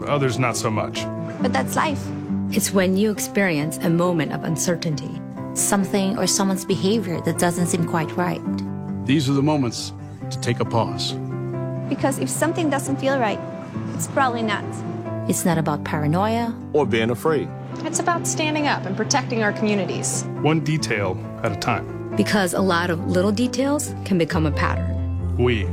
others not so much. But that's life. It's when you experience a moment of uncertainty. Something or someone's behavior that doesn't seem quite right. These are the moments to take a pause. Because if something doesn't feel right, it's probably not. It's not about paranoia or being afraid. It's about standing up and protecting our communities. One detail at a time. Because a lot of little details can become a pattern. We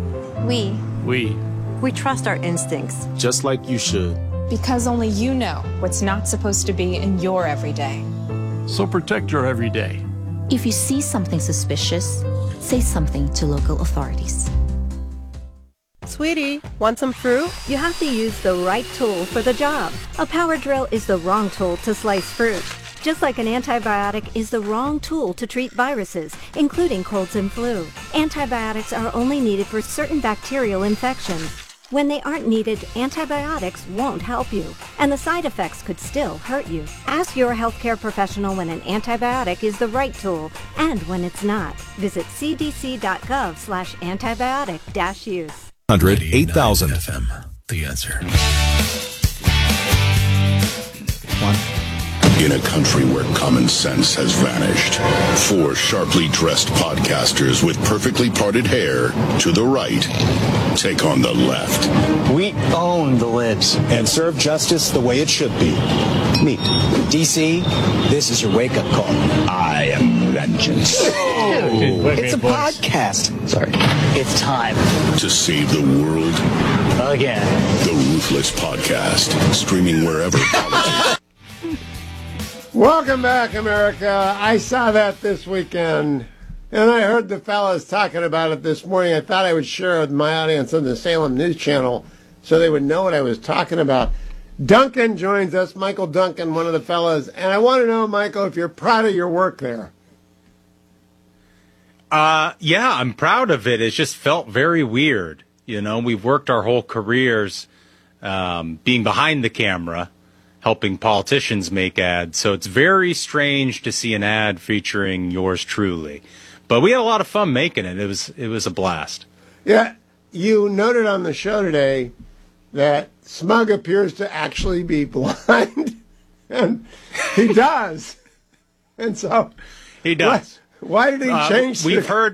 trust our instincts. Just like you should. Because only you know what's not supposed to be in your everyday. So protect your everyday. If you see something suspicious, say something to local authorities. Sweetie, want some fruit? You have to use the right tool for the job. A power drill is the wrong tool to slice fruit. Just like an antibiotic is the wrong tool to treat viruses, including colds and flu. Antibiotics are only needed for certain bacterial infections. When they aren't needed, antibiotics won't help you, and the side effects could still hurt you. Ask your healthcare professional when an antibiotic is the right tool and when it's not. Visit cdc.gov/antibiotic-use. 108,000 FM. The Answer. One. In a country where common sense has vanished, four sharply dressed podcasters with perfectly parted hair to the right take on the left. We own the libs and serve justice the way it should be. Meet DC. This is your wake-up call. I am vengeance. It's a podcast. Sorry. It's time to save the world again. The Ruthless Podcast, streaming wherever politics. Welcome back, America. I saw that this weekend, and I heard the fellas talking about it this morning. I thought I would share it with my audience on the Salem News Channel so they would know what I was talking about. Duncan joins us, Michael Duncan, one of the fellas, and I want to know, Michael, if you're proud of your work there. Yeah, I'm proud of it. It just felt very weird. You know, we've worked our whole careers being behind the camera, helping politicians make ads. So it's very strange to see an ad featuring yours truly. But we had a lot of fun making it. It was a blast. Yeah, you noted on the show today that Smug appears to actually be blind, and he does. And so he does. Why did he change? We've heard.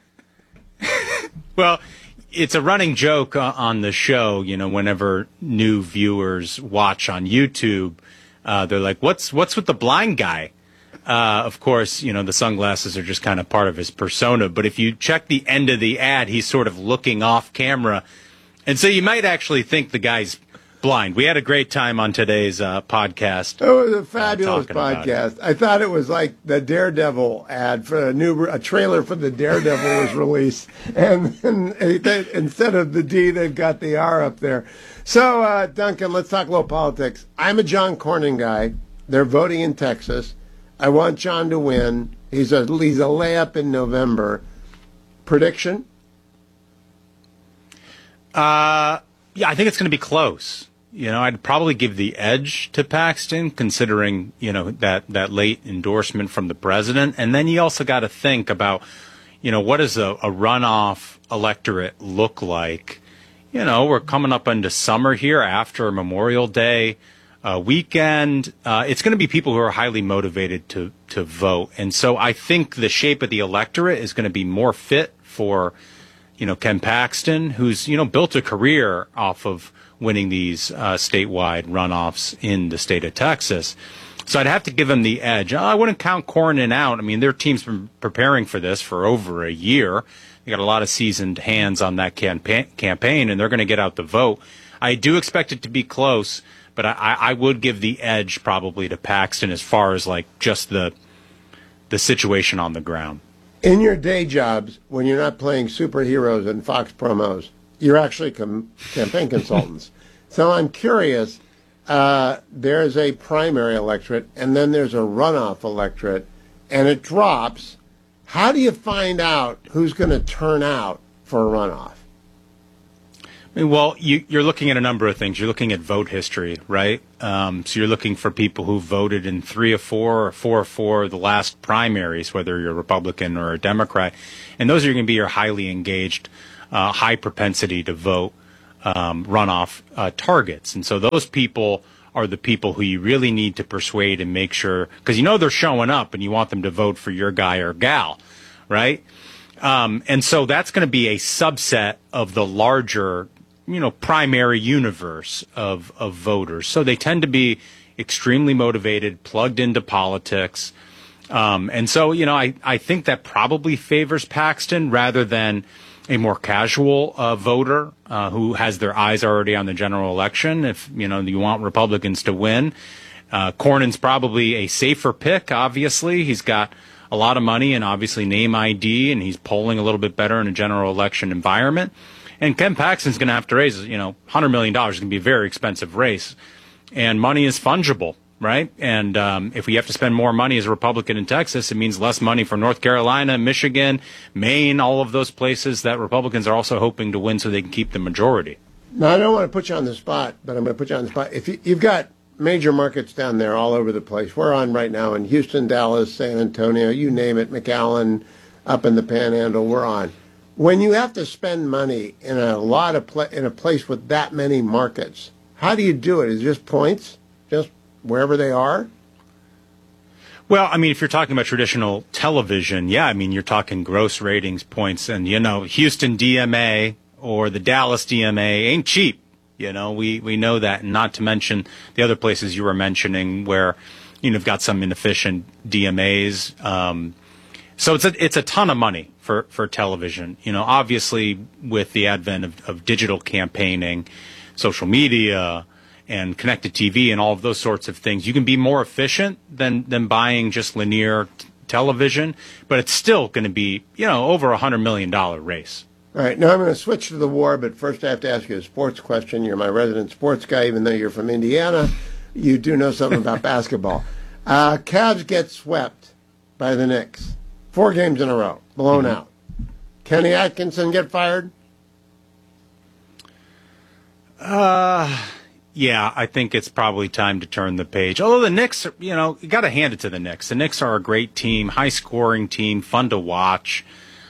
Well, it's a running joke on the show, you know, whenever new viewers watch on YouTube, they're like, what's with the blind guy? Of course, you know, the sunglasses are just kind of part of his persona. But if you check the end of the ad, he's sort of looking off camera. And so you might actually think the guy's blind. We had a great time on today's podcast. It was a fabulous podcast. I thought it was like the Daredevil ad for a trailer for the Daredevil was released, and instead of the D, they've got the R up there. So, Duncan, let's talk a little politics. I'm a John Cornyn guy. They're voting in Texas. I want John to win. He's a layup in November. Prediction? Yeah, I think it's going to be close. You know, I'd probably give the edge to Paxton, considering, you know, that late endorsement from the president. And then you also got to think about, you know, what does a runoff electorate look like? You know, we're coming up into summer here after Memorial Day weekend. It's going to be people who are highly motivated to vote. And so I think the shape of the electorate is going to be more fit for, you know, Ken Paxton, who's, you know, built a career off of winning these statewide runoffs in the state of Texas. So I'd have to give him the edge. I wouldn't count Cornyn out. I mean, their team's been preparing for this for over a year. They got a lot of seasoned hands on that campaign, and they're going to get out the vote. I do expect it to be close, but I would give the edge probably to Paxton as far as like just the situation on the ground. In your day jobs, when you're not playing superheroes and Fox promos, you're actually campaign consultants. So I'm curious, there's a primary electorate, and then there's a runoff electorate, and it drops. How do you find out who's going to turn out for a runoff? Well, you're looking at a number of things. You're looking at vote history, right? So you're looking for people who voted in 3 of 4 or 4 of 4 the last primaries, whether you're a Republican or a Democrat. And those are going to be your highly engaged, high propensity to vote runoff targets. And so those people are the people who you really need to persuade and make sure, because you know they're showing up and you want them to vote for your guy or gal, right? And so that's going to be a subset of the larger, primary universe of voters. So they tend to be extremely motivated, plugged into politics. And so, I think that probably favors Paxton rather than a more casual voter who has their eyes already on the general election. If, you want Republicans to win, Cornyn's probably a safer pick, obviously. He's got a lot of money and obviously name ID, and he's polling a little bit better in a general election environment. And Ken Paxton's going to have to raise, $100 million. It's going to be a very expensive race. And money is fungible, right? And if we have to spend more money as a Republican in Texas, it means less money for North Carolina, Michigan, Maine, all of those places that Republicans are also hoping to win so they can keep the majority. Now, I don't want to put you on the spot, but I'm going to put you on the spot. If you've got major markets down there all over the place. We're on right now in Houston, Dallas, San Antonio, you name it, McAllen, up in the Panhandle, we're on. When you have to spend money in in a place with that many markets, how do you do it? Is it just points? Just wherever they are? Well, I mean, if you're talking about traditional television, yeah, I mean, you're talking gross ratings points. And, Houston DMA or the Dallas DMA ain't cheap. We know that. And not to mention the other places you were mentioning where, you've got some inefficient DMAs. So it's a ton of money for television. Obviously with the advent of digital campaigning, social media, and connected TV and all of those sorts of things, you can be more efficient than buying just linear television, but it's still going to be, over $100 million race. All right, now I'm going to switch to the war, but first I have to ask you a sports question. You're my resident sports guy, even though you're from Indiana. You do know something about basketball. Cavs get swept by the Knicks. 4 games in a row, blown out. Kenny Atkinson get fired? Yeah, I think it's probably time to turn the page. Although the Knicks, you got to hand it to the Knicks. The Knicks are a great team, high-scoring team, fun to watch.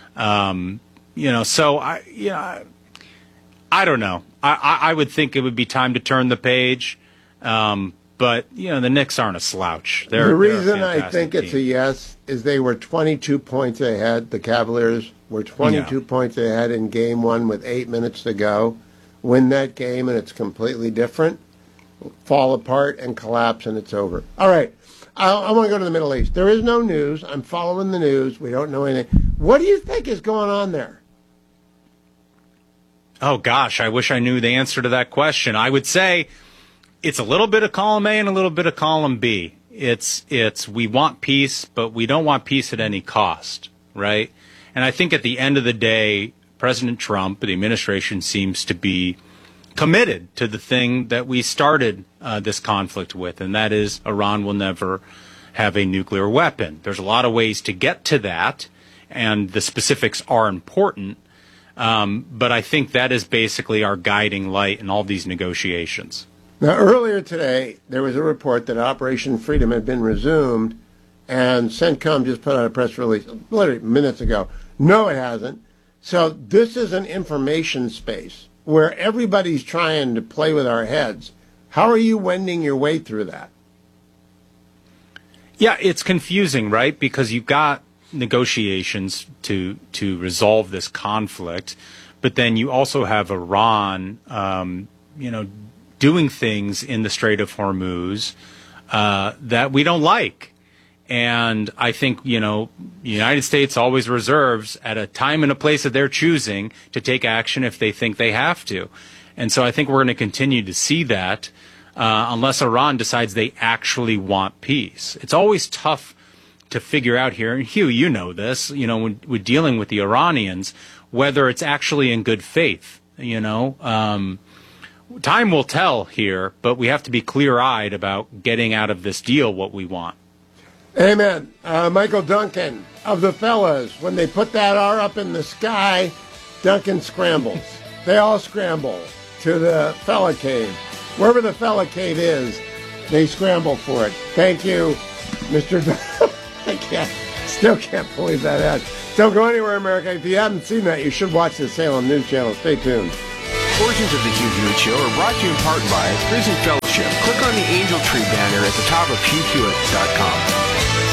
So I don't know. I would think it would be time to turn the page. But, the Knicks aren't a slouch. The reason I think it's a yes is they were 22 points ahead. The Cavaliers were 22 points ahead in game 1 with 8 minutes to go. Win that game and it's completely different. Fall apart and collapse and it's over. All right. I want to go to the Middle East. There is no news. I'm following the news. We don't know anything. What do you think is going on there? Oh, gosh, I wish I knew the answer to that question. I would say it's a little bit of column A and a little bit of column B. It's we want peace, but we don't want peace at any cost, right? And I think at the end of the day, President Trump, the administration, seems to be committed to the thing that we started this conflict with, and that is Iran will never have a nuclear weapon. There's a lot of ways to get to that, and the specifics are important. But I think that is basically our guiding light in all these negotiations. Now, earlier today, there was a report that Operation Freedom had been resumed, and CENTCOM just put out a press release literally minutes ago. No, it hasn't. So this is an information space where everybody's trying to play with our heads. How are you wending your way through that? Yeah, it's confusing, right? Because you've got negotiations to resolve this conflict, but then you also have Iran, doing things in the Strait of Hormuz that we don't like. And I think, the United States always reserves at a time and a place that they're choosing to take action if they think they have to. And so I think we're going to continue to see that unless Iran decides they actually want peace. It's always tough to figure out here, and Hugh, you know this, when we're dealing with the Iranians, whether it's actually in good faith, Time will tell here, but we have to be clear-eyed about getting out of this deal what we want. Amen. Michael Duncan of the Fellas, when they put that R up in the sky, Duncan scrambles. They all scramble to the Fella Cave. Wherever the Fella Cave is, they scramble for it. Thank you, Mr. Duncan. I still can't believe that ad. Don't go anywhere, America. If you haven't seen that, you should watch the Salem News Channel. Stay tuned. Portions of the Huge Mood Show are brought to you in part by Prison Fellowship. Click on the Angel Tree banner at the top of HughHewitt.com.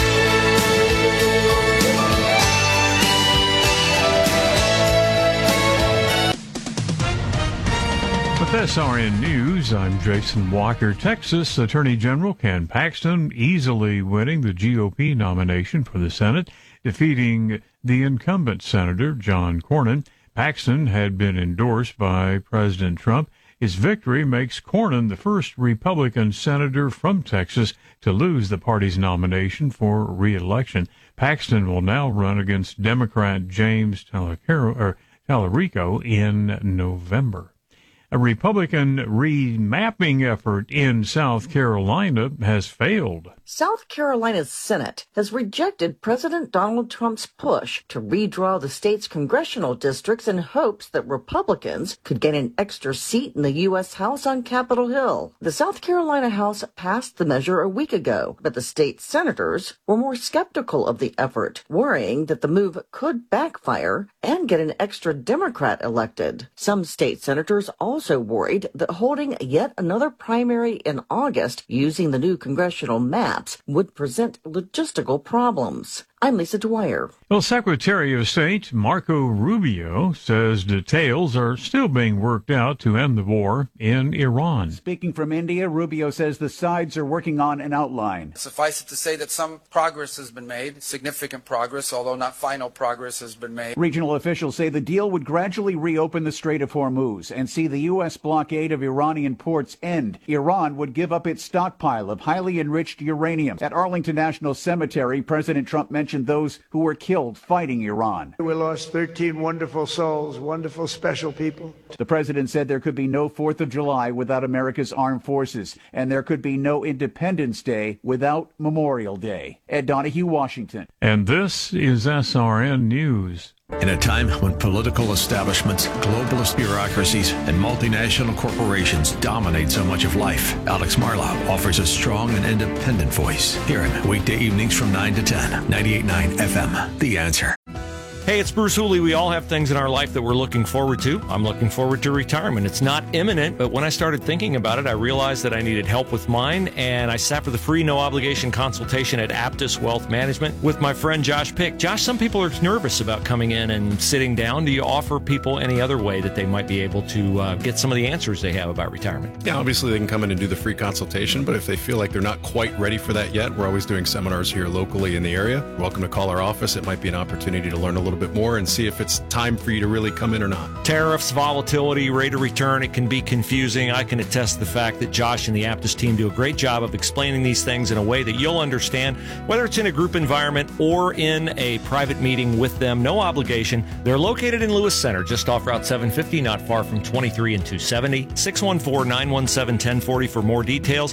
With SRN News, I'm Jason Walker. Texas Attorney General Ken Paxton easily winning the GOP nomination for the Senate, defeating the incumbent Senator John Cornyn. Paxton had been endorsed by President Trump. His victory makes Cornyn the first Republican senator from Texas to lose the party's nomination for re-election. Paxton will now run against Democrat James Tallarico in November. A Republican remapping effort in South Carolina has failed. South Carolina's Senate has rejected President Donald Trump's push to redraw the state's congressional districts in hopes that Republicans could gain an extra seat in the U.S. House on Capitol Hill. The South Carolina House passed the measure a week ago, but the state senators were more skeptical of the effort, worrying that the move could backfire and get an extra Democrat elected. Some state senators also worried that holding yet another primary in August using the new congressional maps would present logistical problems. I'm Lisa Dwyer. Well, Secretary of State Marco Rubio says details are still being worked out to end the war in Iran. Speaking from India, Rubio says the sides are working on an outline. Suffice it to say that some progress has been made, significant progress, although not final progress has been made. Regional officials say the deal would gradually reopen the Strait of Hormuz and see the U.S. blockade of Iranian ports end. Iran would give up its stockpile of highly enriched uranium. At Arlington National Cemetery, President Trump mentioned those who were killed fighting Iran. We lost 13 wonderful souls, wonderful, special people. The president said there could be no 4th of July without America's armed forces, and there could be no Independence Day without Memorial Day. Ed Donahue, Washington. And this is SRN News. In a time when political establishments, globalist bureaucracies, and multinational corporations dominate so much of life, Alex Marlow offers a strong and independent voice. Hear him weekday evenings from 9 to 10, 98.9 FM. The Answer. Hey, it's Bruce Hooley. We all have things in our life that we're looking forward to. I'm looking forward to retirement. It's not imminent, but when I started thinking about it, I realized that I needed help with mine, and I sat for the free, no-obligation consultation at Aptus Wealth Management with my friend Josh Pick. Josh, some people are nervous about coming in and sitting down. Do you offer people any other way that they might be able to get some of the answers they have about retirement? Yeah, obviously they can come in and do the free consultation, but if they feel like they're not quite ready for that yet, we're always doing seminars here locally in the area. You're welcome to call our office. It might be an opportunity to learn a little bit more and see if it's time for you to really come in or not. Tariffs, volatility, rate of return, it can be confusing. I can attest to the fact that Josh and the Aptus team do a great job of explaining these things in a way that you'll understand, whether it's in a group environment or in a private meeting with them. No obligation. They're located in Lewis Center, just off Route 750, not far from 23 and 270. 614-917-1040 for more details.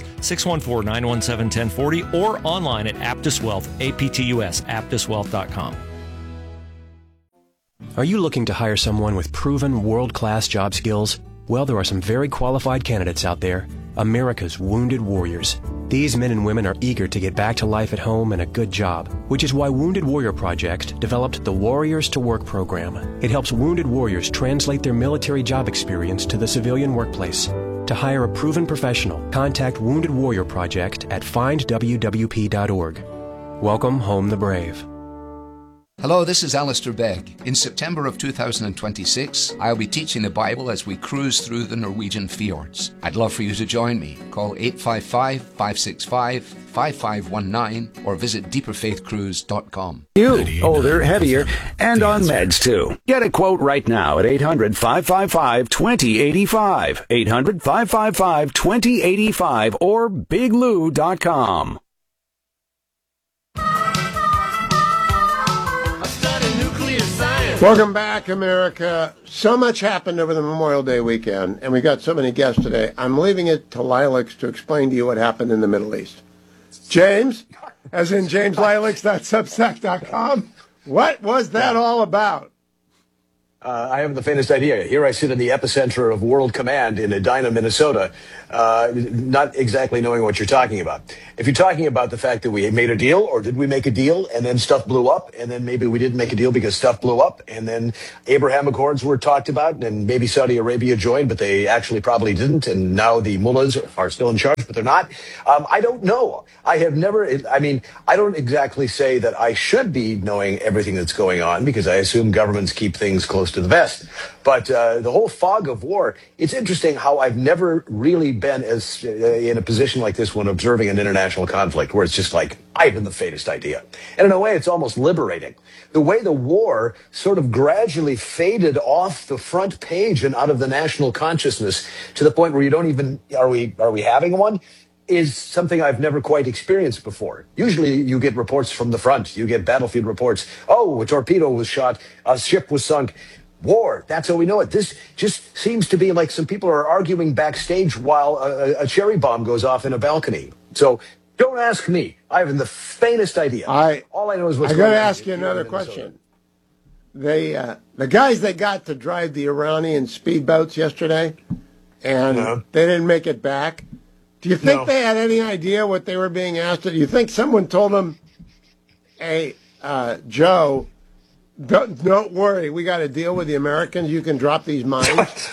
614-917-1040 or online at Aptus Wealth, APTUS, aptuswealth.com. Are you looking to hire someone with proven world-class job skills? Well, there are some very qualified candidates out there. America's Wounded Warriors. These men and women are eager to get back to life at home and a good job, which is why Wounded Warrior Project developed the Warriors to Work program. It helps wounded warriors translate their military job experience to the civilian workplace. To hire a proven professional, contact Wounded Warrior Project at findwwp.org. Welcome home the brave. Hello, this is Alistair Begg. In September of 2026, I'll be teaching the Bible as we cruise through the Norwegian fjords. I'd love for you to join me. Call 855-565-5519 or visit deeperfaithcruise.com. You, older, heavier, and on meds too. Get a quote right now at 800-555-2085. 800-555-2085 or biglou.com. Welcome back, America. So much happened over the Memorial Day weekend, and we got so many guests today. I'm leaving it to Lilacs to explain to you what happened in the Middle East. James, as in JamesLilacs.substack.com, what was that all about? I haven't the faintest idea. Here I sit in the epicenter of World Command in Edina, Minnesota, not exactly knowing what you're talking about. If you're talking about the fact that we made a deal, or did we make a deal and then stuff blew up, and then maybe we didn't make a deal because stuff blew up, and then Abraham Accords were talked about, and maybe Saudi Arabia joined, but they actually probably didn't, and now the mullahs are still in charge, but they're not. I don't know. I don't exactly say that I should be knowing everything that's going on, because I assume governments keep things close to the vest. But the whole fog of war, it's interesting how I've never really been as in a position like this when observing an international conflict, where it's just like, I haven't the faintest idea. And in a way, it's almost liberating. The way the war sort of gradually faded off the front page and out of the national consciousness to the point where you don't even, are we having one? Is something I've never quite experienced before. Usually you get reports from the front. You get battlefield reports. Oh, a torpedo was shot. A ship was sunk. War. That's how we know it. This just seems to be like some people are arguing backstage while a cherry bomb goes off in a balcony. So don't ask me. I haven't the faintest idea. All I know is what's going on. I got to ask you another question. The guys that got to drive the Iranian speedboats yesterday, and they didn't make it back. Do you think they had any idea what they were being asked? Do you think someone told them, hey, Joe, don't worry, we got to deal with the Americans, you can drop these mines?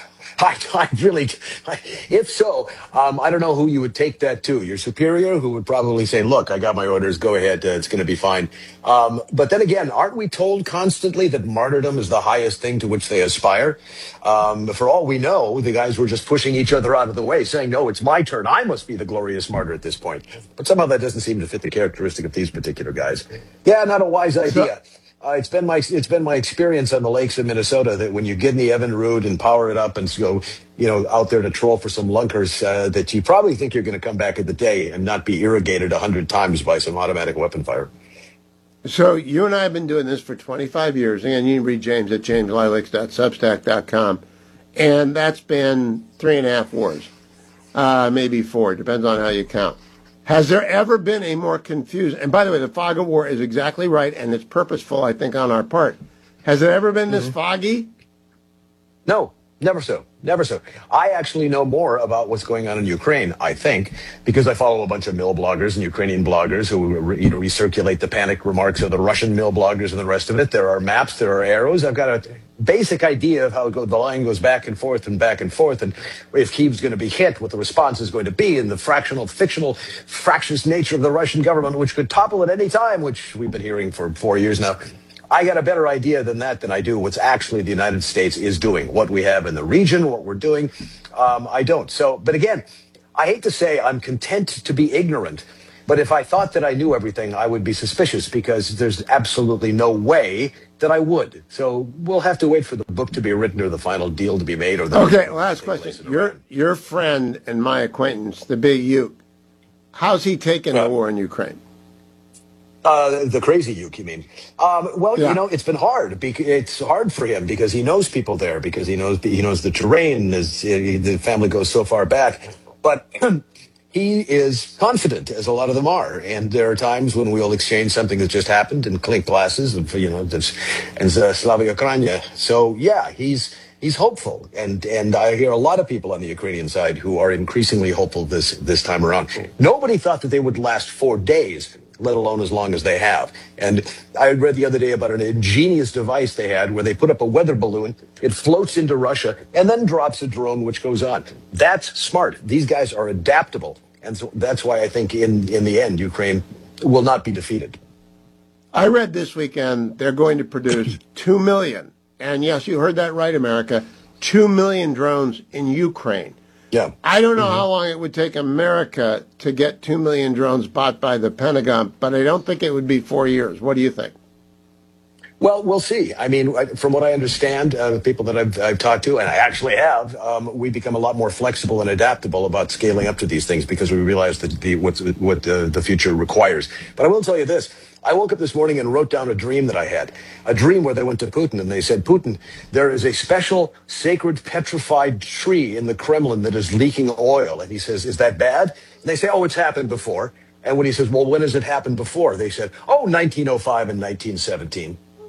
If so, I don't know who you would take that to. Your superior, who would probably say, look, I got my orders, go ahead, it's going to be fine. But then again, aren't we told constantly that martyrdom is the highest thing to which they aspire? For all we know, the guys were just pushing each other out of the way, saying, no, it's my turn. I must be the glorious martyr at this point. But somehow that doesn't seem to fit the characteristic of these particular guys. Yeah, not a wise idea. It's been my experience on the lakes of Minnesota that when you get in the Evinrude and power it up and go, out there to troll for some lunkers, that you probably think you're going to come back in the day and not be irrigated 100 times by some automatic weapon fire. So you and I have been doing this for 25 years. Again, you can read James at jameslilacs.substack.com. And that's been 3.5 wars, maybe 4. Depends on how you count. Has there ever been a more confused, and by the way, the fog of war is exactly right, and it's purposeful, I think, on our part. Has it ever been this foggy? No, never so. Never so. I actually know more about what's going on in Ukraine, I think, because I follow a bunch of mill bloggers and Ukrainian bloggers who recirculate the panic remarks of the Russian mill bloggers and the rest of it. There are maps, there are arrows. I've got a basic idea of how the line goes back and forth, and if Kyiv's going to be hit, what the response is going to be, and the fictional, fractious nature of the Russian government, which could topple at any time, which we've been hearing for 4 years now. I got a better idea than I do what's actually the United States is doing, what we have in the region, what we're doing. I don't. So, but again, I hate to say I'm content to be ignorant, but if I thought that I knew everything, I would be suspicious, because there's absolutely no way that I would. So we'll have to wait for the book to be written or the final deal to be made. Okay, last question. Your friend and my acquaintance, the Big Uke, how's he taking the war in Ukraine? The crazy Uke, you mean? It's been hard. It's hard for him because he knows people there, because he knows the terrain. The family goes so far back, but he is confident, as a lot of them are. And there are times when we'll exchange something that just happened and clink glasses, and Slava Ukraine. So yeah, he's hopeful, and I hear a lot of people on the Ukrainian side who are increasingly hopeful this time around. Nobody thought that they would last 4 days, let alone as long as they have. And I read the other day about an ingenious device they had where they put up a weather balloon, it floats into Russia, and then drops a drone, which goes on. That's smart. These guys are adaptable. And so that's why I think in the end, Ukraine will not be defeated. I read this weekend they're going to produce 2 million. And yes, you heard that right, America. 2 million drones in Ukraine. Yeah. I don't know how long it would take America to get 2 million drones bought by the Pentagon, but I don't think it would be 4 years. What do you think? Well, we'll see. I mean, from what I understand, the people that I've talked to, and I actually have, we become a lot more flexible and adaptable about scaling up to these things because we realize that what the future requires. But I will tell you this. I woke up this morning and wrote down a dream that I had, a dream where they went to Putin and they said, Putin, there is a special sacred petrified tree in the Kremlin that is leaking oil. And he says, is that bad? And they say, oh, it's happened before. And when he says, well, when has it happened before? They said, 1905 and 1917.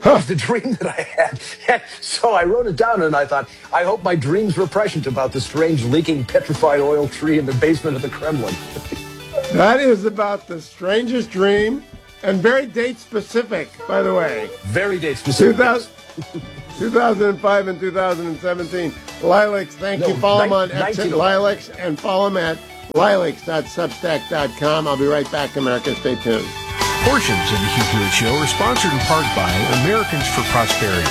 of the dream that I had. So I wrote it down, and I thought, I hope my dreams were prescient about the strange leaking petrified oil tree in the basement of the Kremlin. That is about the strangest dream, and very date specific, by the way. Very date specific. 2005 and 2017. Lilacs, thank you. Follow him on Lilacs and follow him at lilacs.substack.com. I'll be right back, America. Stay tuned. Portions of the Hugh Hewitt Show are sponsored in part by Americans for Prosperity.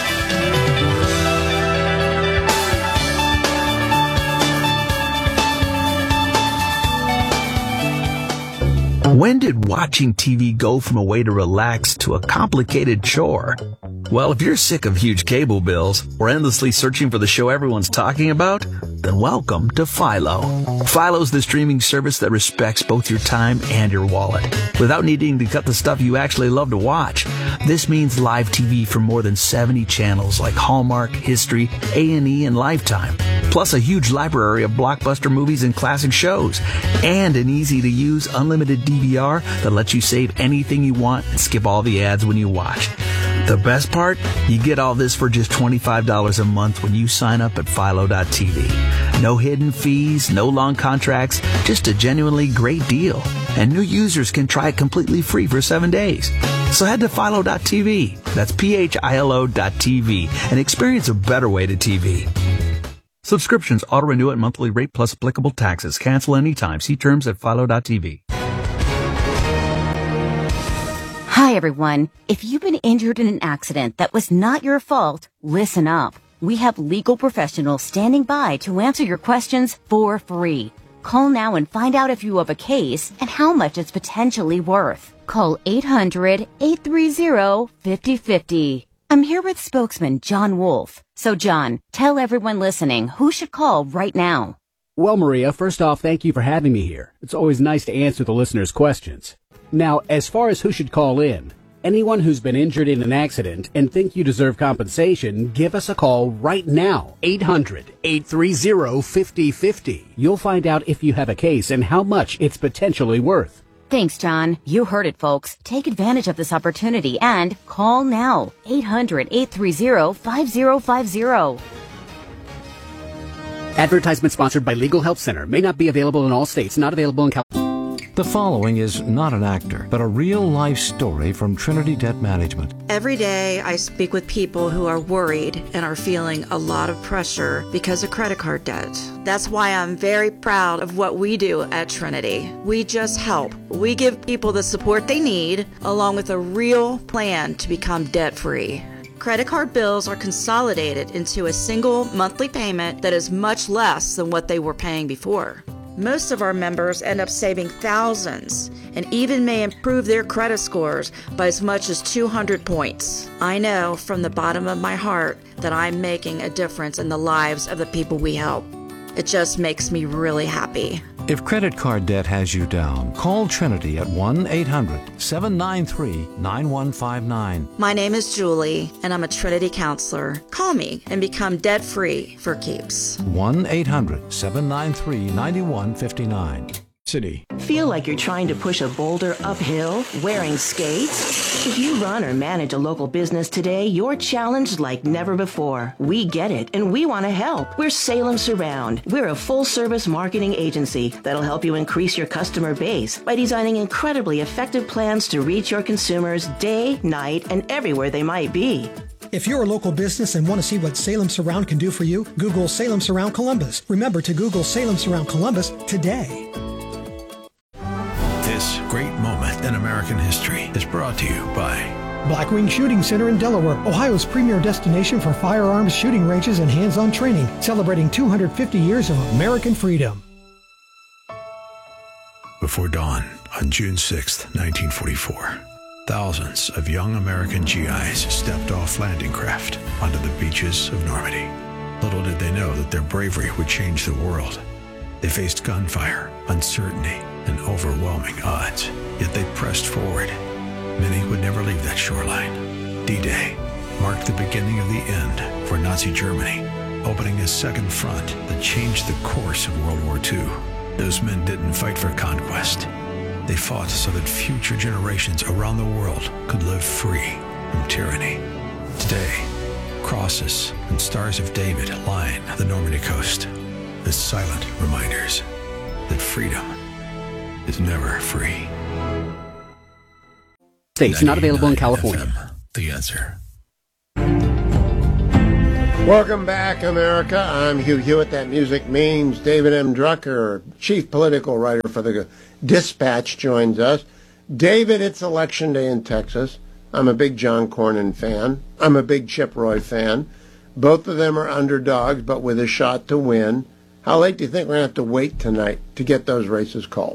When did watching TV go from a way to relax to a complicated chore? Well, if you're sick of huge cable bills or endlessly searching for the show everyone's talking about, then welcome to Philo. Philo's the streaming service that respects both your time and your wallet, without needing to cut the stuff you actually love to watch. This means live TV from more than 70 channels like Hallmark, History, A&E, and Lifetime, plus a huge library of blockbuster movies and classic shows, and an easy-to-use unlimited DVR that lets you save anything you want and skip all the ads when you watch. The best part? You get all this for just $25 a month when you sign up at Philo.tv. No hidden fees, no long contracts, just a genuinely great deal. And new users can try it completely free for 7 days. So head to Philo.tv, that's PHILO.tv, and experience a better way to TV. Subscriptions auto-renew at monthly rate plus applicable taxes. Cancel anytime. See terms at Philo.tv. Hi, everyone. If you've been injured in an accident that was not your fault, listen up. We have legal professionals standing by to answer your questions for free. Call now and find out if you have a case and how much it's potentially worth. Call 800-830-5050. I'm here with spokesman John Wolf. So, John, tell everyone listening who should call right now. Well, Maria, first off, thank you for having me here. It's always nice to answer the listeners' questions. Now, as far as who should call in, anyone who's been injured in an accident and think you deserve compensation, give us a call right now. 800-830-5050. You'll find out if you have a case and how much it's potentially worth. Thanks, John. You heard it, folks. Take advantage of this opportunity and call now. 800-830-5050. Advertisement sponsored by Legal Help Center. May not be available in all states. Not available in California. The following is not an actor, but a real-life story from Trinity Debt Management. Every day I speak with people who are worried and are feeling a lot of pressure because of credit card debt. That's why I'm very proud of what we do at Trinity. We just help. We give people the support they need, along with a real plan to become debt-free. Credit card bills are consolidated into a single monthly payment that is much less than what they were paying before. Most of our members end up saving thousands and even may improve their credit scores by as much as 200 points. I know from the bottom of my heart that I'm making a difference in the lives of the people we help. It just makes me really happy. If credit card debt has you down, call Trinity at 1-800-793-9159. My name is Julie, and I'm a Trinity counselor. Call me and become debt-free for keeps. 1-800-793-9159. City. Feel like you're trying to push a boulder uphill wearing skates? If you run or manage a local business today, you're challenged like never before. We get it, and we want to help. We're Salem Surround. We're a full-service marketing agency that'll help you increase your customer base by designing incredibly effective plans to reach your consumers day, night, and everywhere they might be. If you're a local business and want to see what Salem Surround can do for you, Google Salem Surround Columbus. Remember to Google Salem Surround Columbus today. This great moment in American history is brought to you by Blackwing Shooting Center in Delaware, Ohio's premier destination for firearms shooting ranges and hands-on training, celebrating 250 years of American freedom. Before dawn on June 6, 1944, thousands of young American GIs stepped off landing craft onto the beaches of Normandy. Little did they know that their bravery would change the world. They faced gunfire, uncertainty, and overwhelming odds, yet they pressed forward. Many would never leave that shoreline. D-Day marked the beginning of the end for Nazi Germany, opening a second front that changed the course of World War II. Those men didn't fight for conquest. They fought so that future generations around the world could live free from tyranny. Today, crosses and stars of David line the Normandy coast as silent reminders that freedom is never free. States not available in California. FM, the answer. Welcome back, America. I'm Hugh Hewitt. That music means David M. Drucker, chief political writer for the Dispatch, joins us. David, it's Election Day in Texas. I'm a big John Cornyn fan. I'm a big Chip Roy fan. Both of them are underdogs, but with a shot to win. How late do you think we're going to have to wait tonight to get those races called?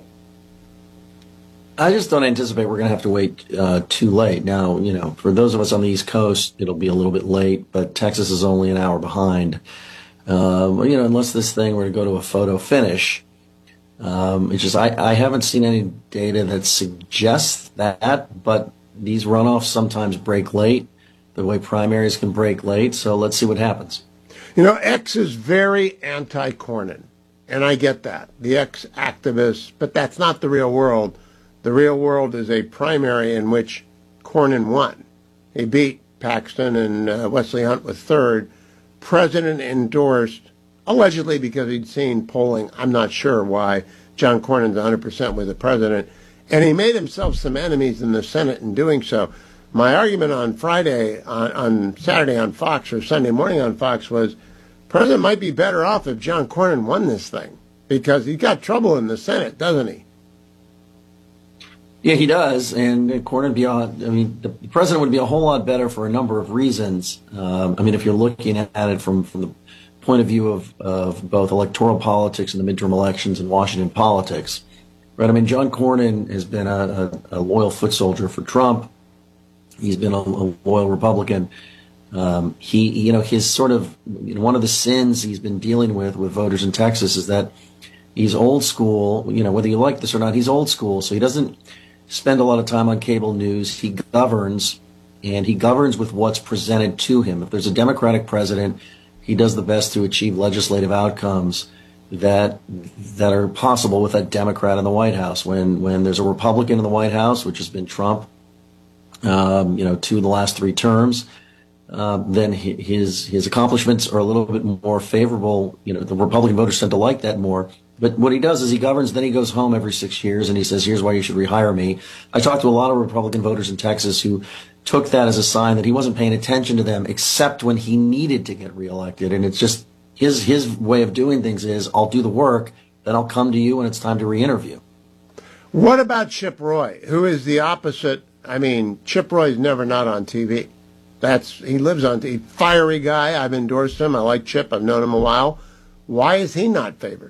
I just don't anticipate we're going to have to wait too late. Now, for those of us on the East Coast, it'll be a little bit late, but Texas is only an hour behind. Unless this thing were to go to a photo finish. It's just I haven't seen any data that suggests that, but these runoffs sometimes break late, the way primaries can break late, so let's see what happens. X is very anti-Cornyn, and I get that. The X activists, but that's not the real world. The real world is a primary in which Cornyn won. He beat Paxton and Wesley Hunt was third. President endorsed, allegedly because he'd seen polling, I'm not sure why, John Cornyn's 100% with the president. And he made himself some enemies in the Senate in doing so. My argument on Friday, on Saturday on Fox, or Sunday morning on Fox, was President might be better off if John Cornyn won this thing, because he's got trouble in the Senate, doesn't he? Yeah, he does, and Cornyn the president would be a whole lot better for a number of reasons. If you're looking at it from the point of view of both electoral politics and the midterm elections and Washington politics, right? John Cornyn has been a loyal foot soldier for Trump. He's been a loyal Republican. His sort of one of the sins he's been dealing with voters in Texas is that he's old school. Whether you like this or not, he's old school, so he doesn't spend a lot of time on cable news. He governs, and he governs with what's presented to him. If there's a Democratic president, he does the best to achieve legislative outcomes that are possible with a Democrat in the White House. When there's a Republican in the White House, which has been Trump, two of the last three terms, then his accomplishments are a little bit more favorable. The Republican voters tend to like that more. But what he does is he governs, then he goes home every 6 years and he says, here's why you should rehire me. I talked to a lot of Republican voters in Texas who took that as a sign that he wasn't paying attention to them except when he needed to get reelected. And it's just his way of doing things is, I'll do the work, then I'll come to you when it's time to re-interview. What about Chip Roy, who is the opposite? Chip Roy's never not on TV. He lives on TV. Fiery guy. I've endorsed him. I like Chip. I've known him a while. Why is he not favored?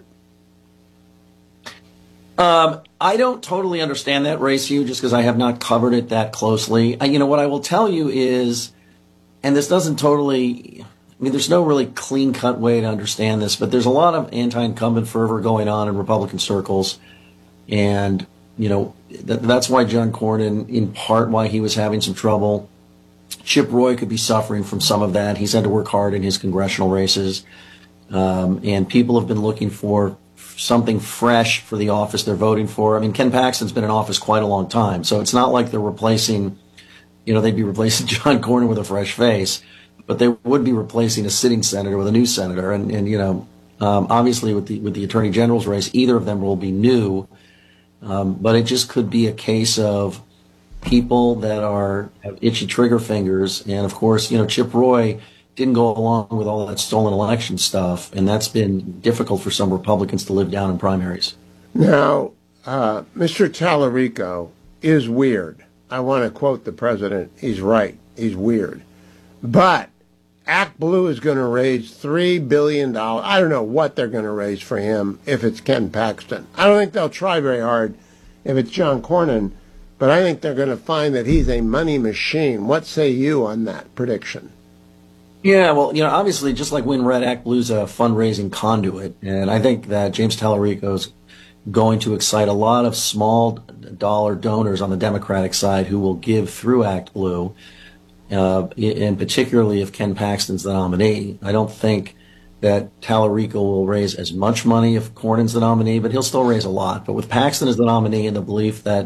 I don't totally understand that race, Hugh, just because I have not covered it that closely. What I will tell you is, and this doesn't totally, there's no really clean-cut way to understand this, but there's a lot of anti-incumbent fervor going on in Republican circles. And, that's why John Cornyn, in part, why he was having some trouble. Chip Roy could be suffering from some of that. He's had to work hard in his congressional races. And people have been looking for something fresh for the office they're voting for. Ken Paxton's been in office quite a long time, so it's not like they're replacing, they'd be replacing John Cornyn with a fresh face, but they would be replacing a sitting senator with a new senator. And obviously with the Attorney General's race, either of them will be new, but it just could be a case of people that have itchy trigger fingers. And of course, Chip Roy didn't go along with all that stolen election stuff, and that's been difficult for some Republicans to live down in primaries. Now, Mr. Tallarico is weird. I want to quote the president. He's right. He's weird. But Act Blue is going to raise $3 billion. I don't know what they're going to raise for him if it's Ken Paxton. I don't think they'll try very hard if it's John Cornyn, but I think they're going to find that he's a money machine. What say you on that prediction? Yeah, well, obviously, just like Win Red, Act Blue's a fundraising conduit, and I think that James Tallarico's going to excite a lot of small dollar donors on the Democratic side who will give through Act Blue, and particularly if Ken Paxton's the nominee. I don't think that Tallarico will raise as much money if Cornyn's the nominee, but he'll still raise a lot. But with Paxton as the nominee and the belief that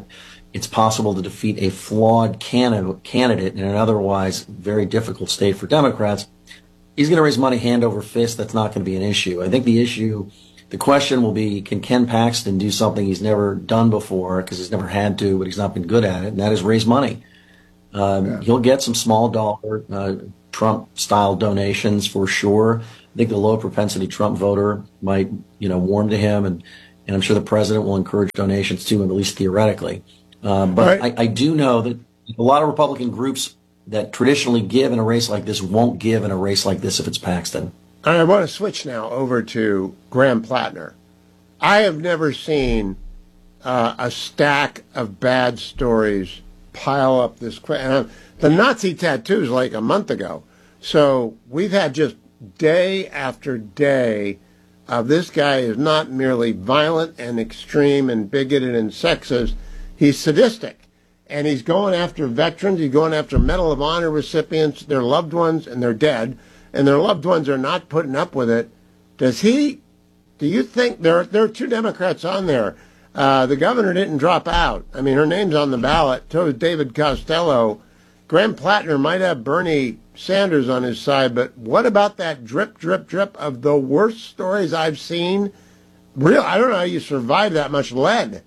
it's possible to defeat a flawed candidate in an otherwise very difficult state for Democrats, he's going to raise money hand over fist. That's not going to be an issue. I think the question will be, can Ken Paxton do something he's never done before because he's never had to, but he's not been good at it, and that is raise money. He'll get some small dollar Trump-style donations for sure. I think the low propensity Trump voter might, warm to him, and I'm sure the president will encourage donations to him, at least theoretically. But I do know that a lot of Republican groups that traditionally give in a race like this won't give in a race like this if it's Paxton. I want to switch now over to Graham Plattner. I have never seen a stack of bad stories pile up this quick. The Nazi tattoos like a month ago. So we've had just day after day of this guy is not merely violent and extreme and bigoted and sexist. He's sadistic. And he's going after veterans. He's going after Medal of Honor recipients, their loved ones, and they're dead. And their loved ones are not putting up with it. Do you think there are two Democrats on there? The governor didn't drop out. I mean, her name's on the ballot. So is David Costello. Graham Plattner might have Bernie Sanders on his side, but what about that drip, drip, drip of the worst stories I've seen? I don't know how you survive that much lead.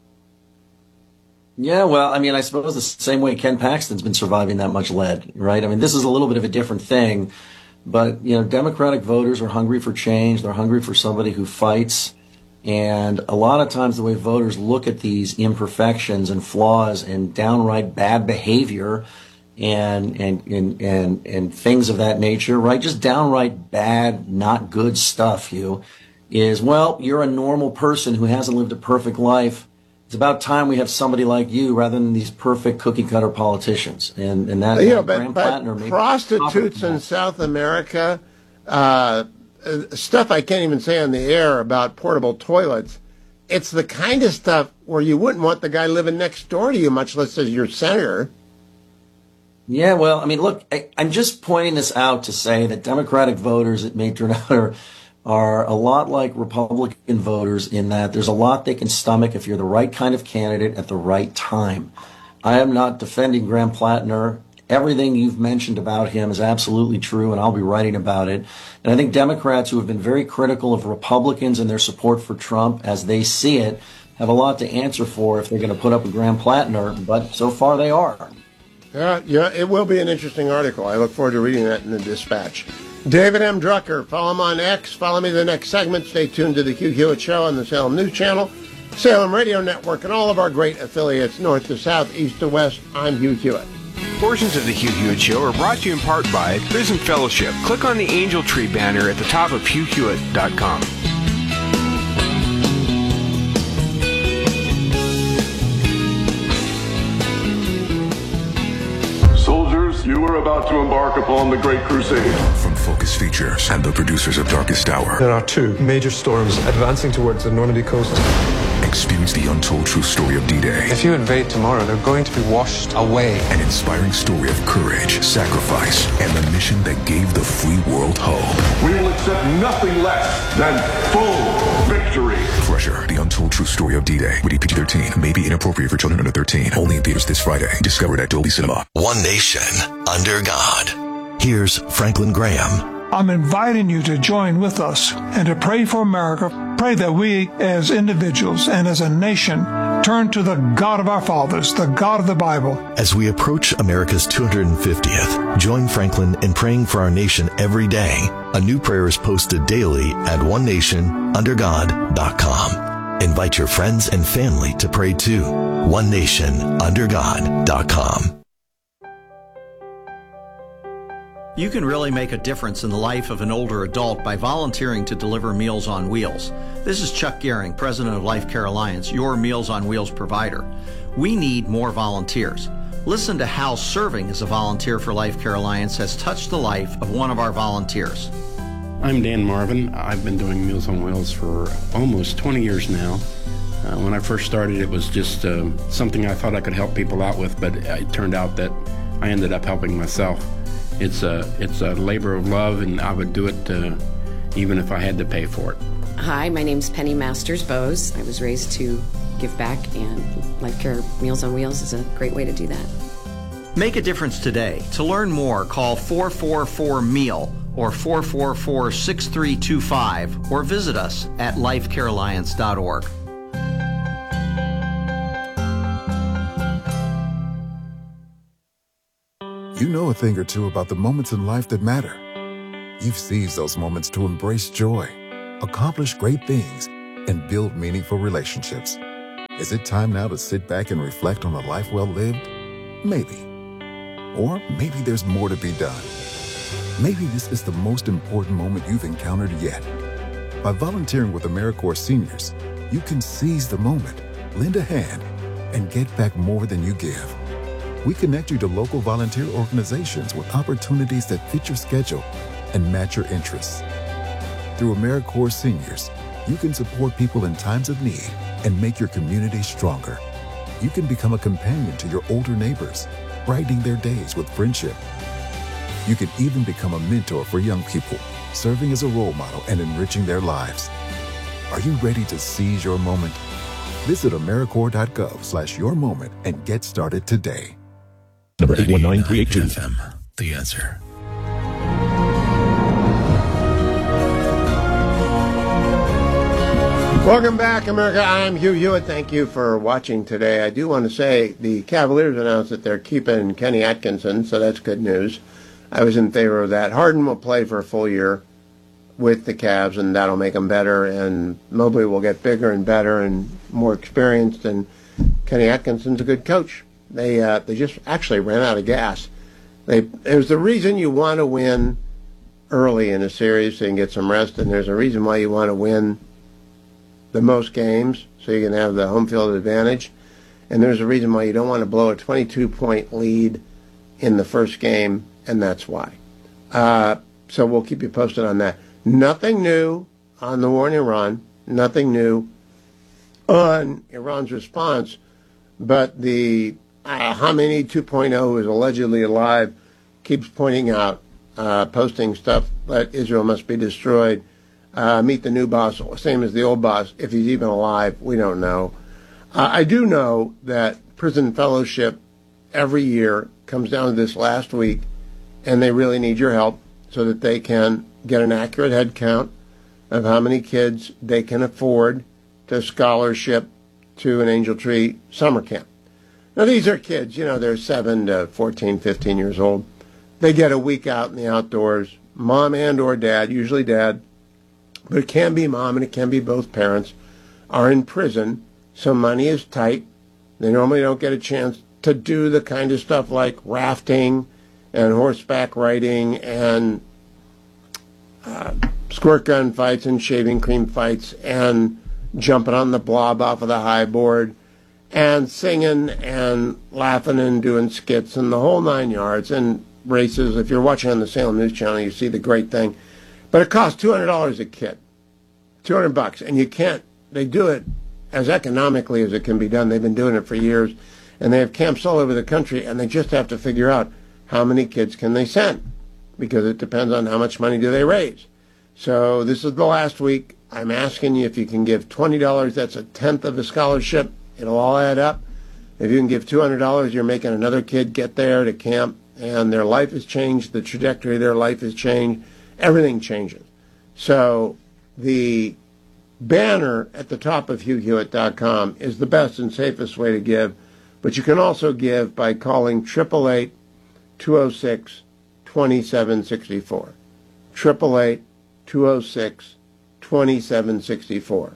Yeah, well, I mean, I suppose the same way Ken Paxton's been surviving that much lead, right? I mean, this is a little bit of a different thing. But, Democratic voters are hungry for change. They're hungry for somebody who fights. And a lot of times the way voters look at these imperfections and flaws and downright bad behavior and things of that nature, right? Just downright bad, not good stuff, is, well, you're a normal person who hasn't lived a perfect life. It's about time we have somebody like you rather than these perfect cookie-cutter politicians. And that, Graham Plattner, prostitutes in South America, stuff I can't even say on the air about portable toilets. It's the kind of stuff where you wouldn't want the guy living next door to you, much less as your senator. Yeah, well, I mean, look, I'm just pointing this out to say that Democratic voters, it may turn out, are a lot like Republican voters in that there's a lot they can stomach if you're the right kind of candidate at the right time. I am not defending Graham Plattner. Everything you've mentioned about him is absolutely true, and I'll be writing about it. And I think Democrats who have been very critical of Republicans and their support for Trump as they see it have a lot to answer for if they're going to put up with Graham Plattner, but so far they are. Yeah, it will be an interesting article. I look forward to reading that in the Dispatch. David M. Drucker, follow him on X. Follow me the next segment. Stay tuned to the Hugh Hewitt Show on the Salem News Channel, Salem Radio Network, and all of our great affiliates, north to south, east to west. I'm Hugh Hewitt. Portions of the Hugh Hewitt Show are brought to you in part by Prison Fellowship. Click on the Angel Tree banner at the top of HughHewitt.com. You are about to embark upon the Great Crusade. From Focus Features and the producers of Darkest Hour. There are two major storms advancing towards the Normandy coast. Experience the untold true story of D-Day. If you invade tomorrow, they're going to be washed away. An inspiring story of courage, sacrifice, and the mission that gave the free world hope. We will accept nothing less than full victory. Crusher, the untold true story of D-Day. Rated PG-13. May be inappropriate for children under 13. Only in theaters this Friday. Discovered at Dolby Cinema. One nation under God. Here's Franklin Graham. I'm inviting you to join with us and to pray for America. Pray that we as individuals and as a nation turn to the God of our fathers, the God of the Bible. As we approach America's 250th, join Franklin in praying for our nation every day. A new prayer is posted daily at onenationundergod.com. Invite your friends and family to pray too. onenationundergod.com. You can really make a difference in the life of an older adult by volunteering to deliver Meals on Wheels. This is Chuck Gehring, president of Life Care Alliance, your Meals on Wheels provider. We need more volunteers. Listen to how serving as a volunteer for Life Care Alliance has touched the life of one of our volunteers. I'm Dan Marvin. I've been doing Meals on Wheels for almost 20 years now. When I first started, it was just something I thought I could help people out with, but it turned out that I ended up helping myself. It's a labor of love, and I would do it even if I had to pay for it. Hi, my name's Penny Masters Bowes. I was raised to give back, and Life Care Meals on Wheels is a great way to do that. Make a difference today. To learn more, call 444-MEAL or 444-6325 or visit us at lifecarealliance.org. You know a thing or two about the moments in life that matter. You've seized those moments to embrace joy, accomplish great things, and build meaningful relationships. Is it time now to sit back and reflect on a life well lived? Maybe. Or maybe there's more to be done. Maybe this is the most important moment you've encountered yet. By volunteering with AmeriCorps Seniors, you can seize the moment, lend a hand, and get back more than you give. We connect you to local volunteer organizations with opportunities that fit your schedule and match your interests. Through AmeriCorps Seniors, you can support people in times of need and make your community stronger. You can become a companion to your older neighbors, brightening their days with friendship. You can even become a mentor for young people, serving as a role model and enriching their lives. Are you ready to seize your moment? Visit AmeriCorps.gov/yourmoment and get started today. Number 819382. FM, The Answer. Welcome back, America. I'm Hugh Hewitt. Thank you for watching today. I do want to say the Cavaliers announced that they're keeping Kenny Atkinson, so that's good news. I was in favor of that. Harden will play for a full year with the Cavs, and that'll make them better, and Mobley will get bigger and better and more experienced, and Kenny Atkinson's a good coach. They just actually ran out of gas. There's the reason you want to win early in a series so you can get some rest, and there's a reason why you want to win the most games so you can have the home field advantage, and there's a reason why you don't want to blow a 22-point lead in the first game, and that's why. So we'll keep you posted on that. Nothing new on the war in Iran, nothing new on Iran's response, but the Khamenei 2.0, who is allegedly alive, keeps pointing out, posting stuff that Israel must be destroyed. Meet the new boss, same as the old boss. If he's even alive, we don't know. I do know that prison fellowship every year comes down to this last week, and they really need your help so that they can get an accurate head count of how many kids they can afford to scholarship to an Angel Tree summer camp. Now, these are kids, they're 7 to 14, 15 years old. They get a week out in the outdoors, mom and or dad, usually dad, but it can be mom and it can be both parents, are in prison, so money is tight. They normally don't get a chance to do the kind of stuff like rafting and horseback riding and squirt gun fights and shaving cream fights and jumping on the blob off of the high board and singing and laughing and doing skits and the whole 9 yards and races. If you're watching on the Salem News Channel, you see the great thing. But it costs $200 a kid, $200, and you can't. They do it as economically as it can be done. They've been doing it for years, and they have camps all over the country, and they just have to figure out how many kids can they send, because it depends on how much money do they raise. So this is the last week. I'm asking you if you can give $20. That's a tenth of the scholarship. It'll all add up. If you can give $200, you're making another kid get there to camp, and their life has changed. The trajectory of their life has changed. Everything changes. So the banner at the top of HughHewitt.com is the best and safest way to give, but you can also give by calling 888-206-2764. 888-206-2764.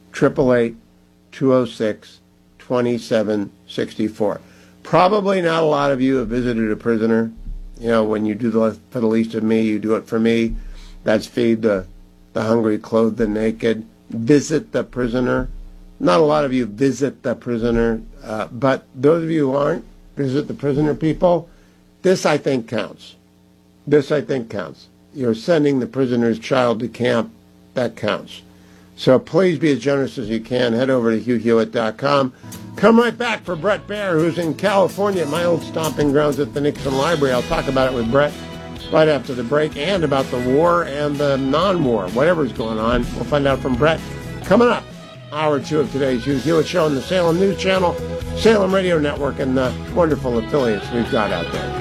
888-206-2764. Probably not a lot of you have visited a prisoner. When you do for the least of me, you do it for me. That's feed the hungry, clothe the naked, visit the prisoner. Not a lot of you visit the prisoner, but those of you who aren't, visit the prisoner people, this I think counts. This I think counts. You're sending the prisoner's child to camp, that counts. So please be as generous as you can. Head over to HughHewitt.com. Come right back for Brett Baer, who's in California at my old stomping grounds at the Nixon Library. I'll talk about it with Brett right after the break, and about the war and the non-war, whatever's going on. We'll find out from Brett coming up. Hour 2 of today's Hugh Hewitt Show on the Salem News Channel, Salem Radio Network, and the wonderful affiliates we've got out there.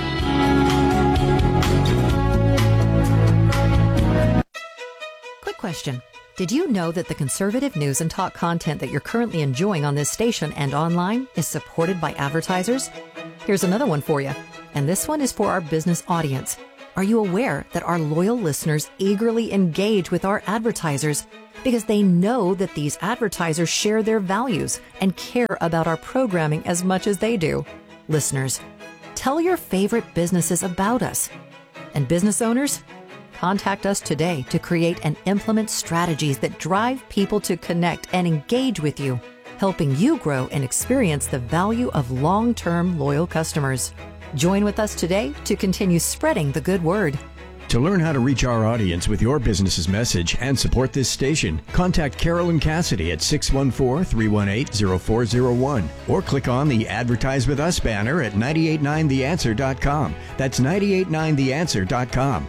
Quick question. Did you know that the conservative news and talk content that you're currently enjoying on this station and online is supported by advertisers? Here's another one for you, and this one is for our business audience. Are you aware that our loyal listeners eagerly engage with our advertisers because they know that these advertisers share their values and care about our programming as much as they do? Listeners, tell your favorite businesses about us. And business owners, contact us today to create and implement strategies that drive people to connect and engage with you, helping you grow and experience the value of long-term loyal customers. Join with us today to continue spreading the good word. To learn how to reach our audience with your business's message and support this station, contact Carolyn Cassidy at 614-318-0401 or click on the Advertise With Us banner at 989theanswer.com. That's 989theanswer.com.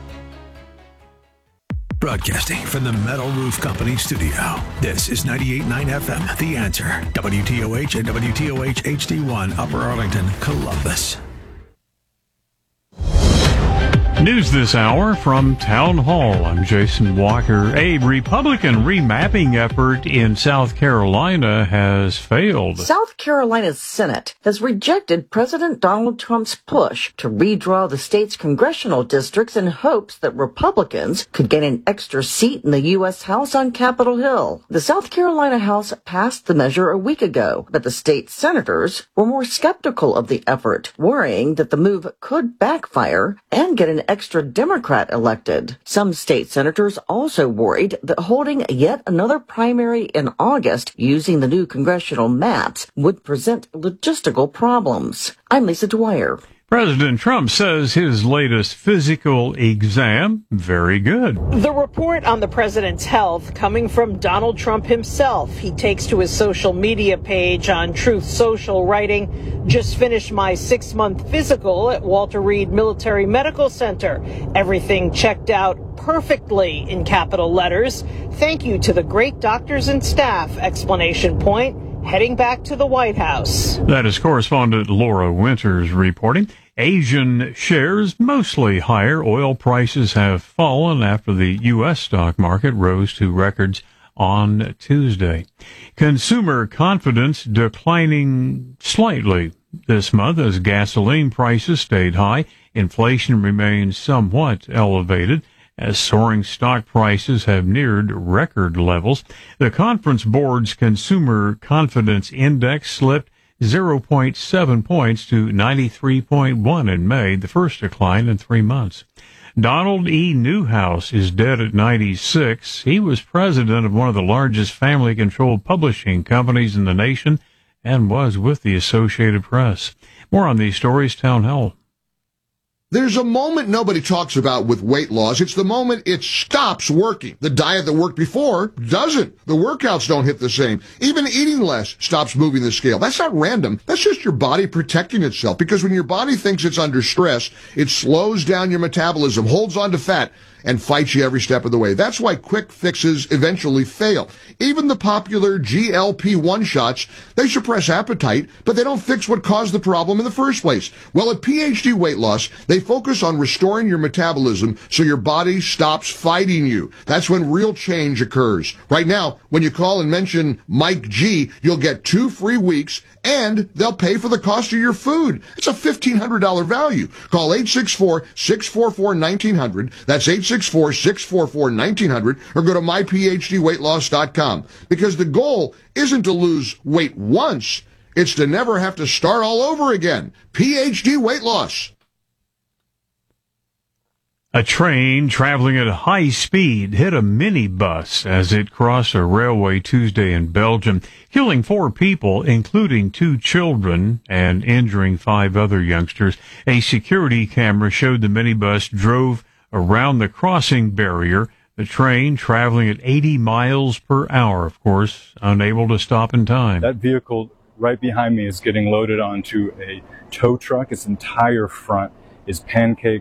Broadcasting from the Metal Roof Company studio. This is 98.9 FM, The Answer. WTOH and WTOH HD1, Upper Arlington, Columbus. News this hour from Town Hall. I'm Jason Walker. A Republican remapping effort in South Carolina has failed. South Carolina's Senate has rejected President Donald Trump's push to redraw the state's congressional districts in hopes that Republicans could gain an extra seat in the U.S. House on Capitol Hill. The South Carolina House passed the measure a week ago, but the state senators were more skeptical of the effort, worrying that the move could backfire and get an extra Democrat elected. Some state senators also worried that holding yet another primary in August using the new congressional maps would present logistical problems. I'm Lisa Dwyer. President Trump says his latest physical exam, very good. The report on the president's health coming from Donald Trump himself. He takes to his social media page on Truth Social, writing, "Just finished my 6-month physical at Walter Reed Military Medical Center. Everything checked out perfectly," in capital letters. "Thank you to the great doctors and staff!" Explanation point. Heading back to the White House. That is correspondent Laura Winters reporting. Asian shares mostly higher. Oil prices have fallen after the U.S. stock market rose to records on Tuesday. Consumer confidence declining slightly this month as gasoline prices stayed high. Inflation remains somewhat elevated as soaring stock prices have neared record levels. The Conference Board's Consumer Confidence Index slipped 0.7 points to 93.1 in May, the first decline in 3 months. Donald E. Newhouse is dead at 96. He was president of one of the largest family-controlled publishing companies in the nation and was with the Associated Press. More on these stories, Town Hall. There's a moment nobody talks about with weight loss. It's the moment it stops working. The diet that worked before doesn't. The workouts don't hit the same. Even eating less stops moving the scale. That's not random. That's just your body protecting itself. Because when your body thinks it's under stress, it slows down your metabolism, holds on to fat, and fights you every step of the way. That's why quick fixes eventually fail. Even the popular GLP-1 shots, they suppress appetite, but they don't fix what caused the problem in the first place. Well, at PhD Weight Loss, they focus on restoring your metabolism so your body stops fighting you. That's when real change occurs. Right now, when you call and mention Mike G, you'll get 2 free weeks, and they'll pay for the cost of your food. It's a $1,500 value. Call 864-644-1900. That's 864-644-1900, or go to myphdweightloss.com. Because the goal isn't to lose weight once, it's to never have to start all over again. PhD Weight Loss. A train traveling at high speed hit a minibus as it crossed a railway Tuesday in Belgium, killing 4 people, including 2 children, and injuring 5 other youngsters. A security camera showed the minibus drove around the crossing barrier, the train traveling at 80 miles per hour, of course, unable to stop in time. That vehicle right behind me is getting loaded onto a tow truck. Its entire front is pancaked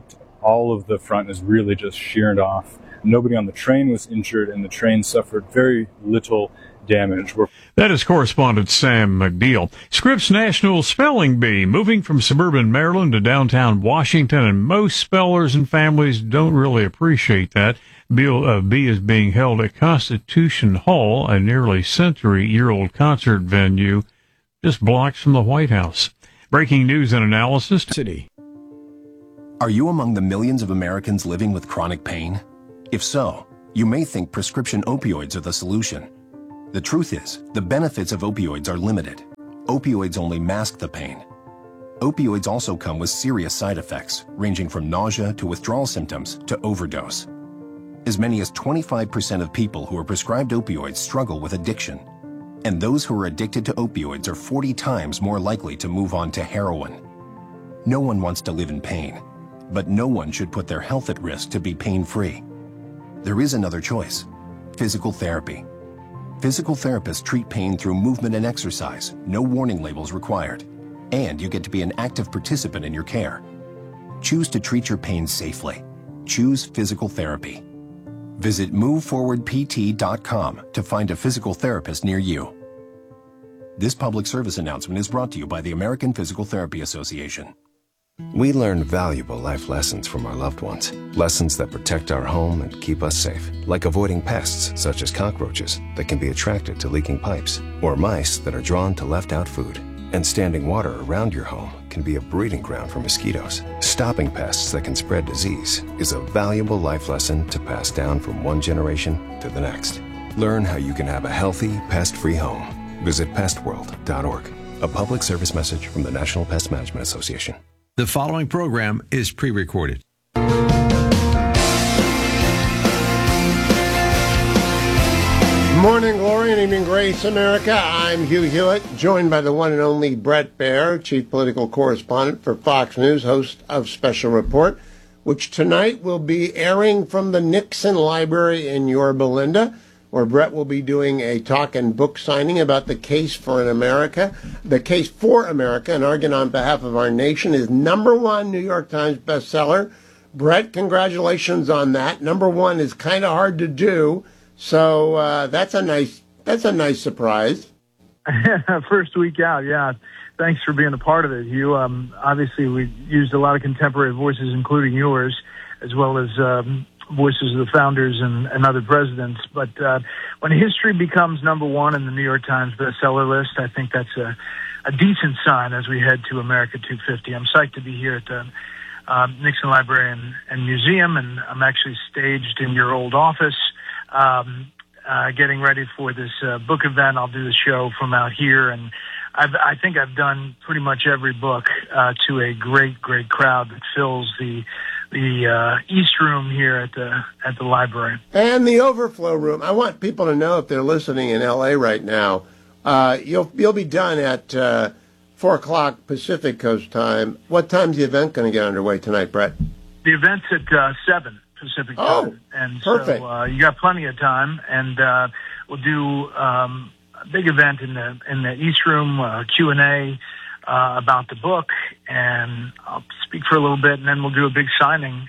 all of the front is really just sheared off. Nobody on the train was injured, and the train suffered very little damage. That is correspondent Sam McNeil. Scripps National Spelling Bee, moving from suburban Maryland to downtown Washington, and most spellers and families don't really appreciate that. Bee is being held at Constitution Hall, a nearly century-year-old concert venue just blocks from the White House. Breaking news and analysis. City. Are you among the millions of Americans living with chronic pain? If so, you may think prescription opioids are the solution. The truth is, the benefits of opioids are limited. Opioids only mask the pain. Opioids also come with serious side effects, ranging from nausea to withdrawal symptoms to overdose. As many as 25% of people who are prescribed opioids struggle with addiction. And those who are addicted to opioids are 40 times more likely to move on to heroin. No one wants to live in pain, but no one should put their health at risk to be pain-free. There is another choice: physical therapy. Physical therapists treat pain through movement and exercise, no warning labels required, and you get to be an active participant in your care. Choose to treat your pain safely. Choose physical therapy. Visit moveforwardpt.com to find a physical therapist near you. This public service announcement is brought to you by the American Physical Therapy Association. We learn valuable life lessons from our loved ones. Lessons that protect our home and keep us safe. Like avoiding pests such as cockroaches that can be attracted to leaking pipes, or mice that are drawn to left-out food. And standing water around your home can be a breeding ground for mosquitoes. Stopping pests that can spread disease is a valuable life lesson to pass down from one generation to the next. Learn how you can have a healthy, pest-free home. Visit pestworld.org. A public service message from the National Pest Management Association. The following program is pre-recorded. Morning glory and evening grace, America. I'm Hugh Hewitt, joined by the one and only Bret Baier, chief political correspondent for Fox News, host of Special Report, which tonight will be airing from the Nixon Library in Yorba Linda, where Bret will be doing a talk and book signing about the case for America. The Case for America, an argument on behalf of our nation, is #1 New York Times bestseller. Bret, congratulations on that. #1 is kind of hard to do, so that's a nice surprise. First week out, yeah. Thanks for being a part of it, Hugh. Obviously, we used a lot of contemporary voices, including yours, as well as voices of the founders and other presidents. But when history becomes #1 in the New York Times bestseller list, I think that's a decent sign as we head to America 250. I'm psyched to be here at the Nixon Library and Museum, and I'm actually staged in your old office, getting ready for this book event. I'll do the show from out here, and I think I've done pretty much every book to a great crowd that fills the East Room here at the library. And the overflow room. I want people to know, if they're listening in L.A. right now, you'll be done at 4 o'clock Pacific Coast time. What time's the event going to get underway tonight, Bret? The event's at 7 Pacific time. And perfect. So you got plenty of time, and we'll do a big event in the East Room, Q&A about the book, and I'll speak for a little bit, and then we'll do a big signing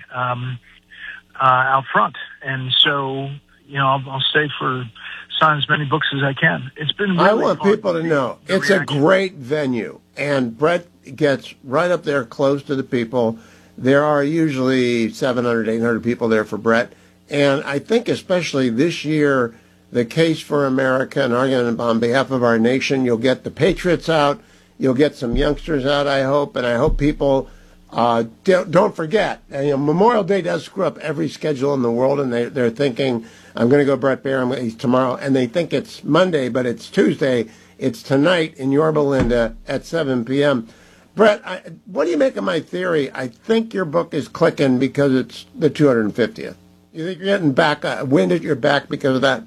out front. And so, I'll stay for sign as many books as I can. It's been really I want people to know it's a great venue, and Bret gets right up there close to the people. There are usually 700, 800 people there for Bret, and I think especially this year, the Case for America, an argument on behalf of our nation, you'll get the patriots out. You'll get some youngsters out, I hope, and I hope people don't forget. Memorial Day does screw up every schedule in the world, and they're thinking, I'm going to go Bret Baier, he's tomorrow, and they think it's Monday, but it's Tuesday. It's tonight in Yorba Linda at 7 p.m. Bret, what do you make of my theory? I think your book is clicking because it's the 250th. You think you're getting back wind at your back because of that?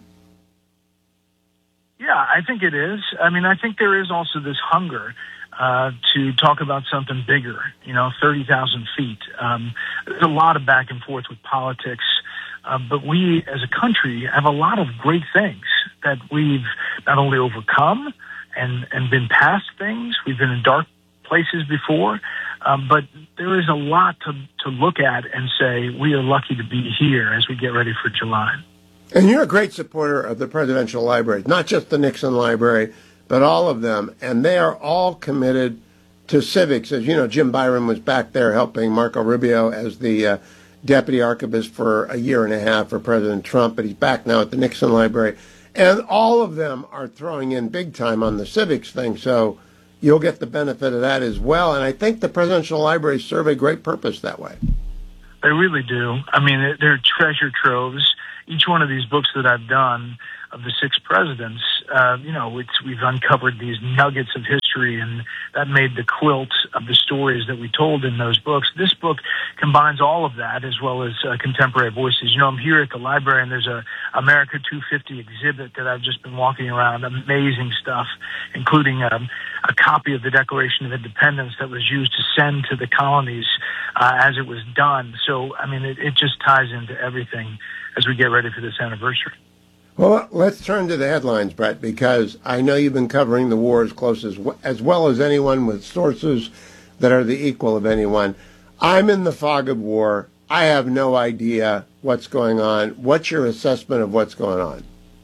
Yeah, I think it is. I mean, I think there is also this hunger to talk about something bigger, 30,000 feet. There's a lot of back and forth with politics, but we as a country have a lot of great things that we've not only overcome and been past things. We've been in dark places before, but there is a lot to look at and say we are lucky to be here as we get ready for July. And you're a great supporter of the presidential libraries, not just the Nixon Library, but all of them. And they are all committed to civics. As you know, Jim Byron was back there helping Marco Rubio as the deputy archivist for a year and a half for President Trump, but he's back now at the Nixon Library. And all of them are throwing in big time on the civics thing, so you'll get the benefit of that as well. And I think the presidential libraries serve a great purpose that way. They really do. I mean, they're treasure troves. Each one of these books that I've done of the 6 presidents, we've uncovered these nuggets of history, and that made the quilt of the stories that we told in those books. This book combines all of that as well as contemporary voices. I'm here at the library, and there's a America 250 exhibit that I've just been walking around. Amazing stuff, including a copy of the Declaration of Independence that was used to send to the colonies as it was done. So, I mean, it just ties into everything as we get ready for this anniversary. Well, let's turn to the headlines, Brett, because I know you've been covering the war as close as well as anyone, with sources that are the equal of anyone. I'm in the fog of war. I have no idea what's going on. What's your assessment of what's going on?